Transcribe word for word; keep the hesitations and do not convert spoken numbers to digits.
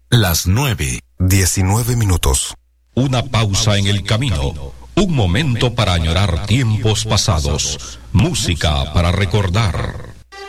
Las nueve, diecinueve minutos. Una pausa en el camino, un momento para añorar tiempos pasados, música para recordar.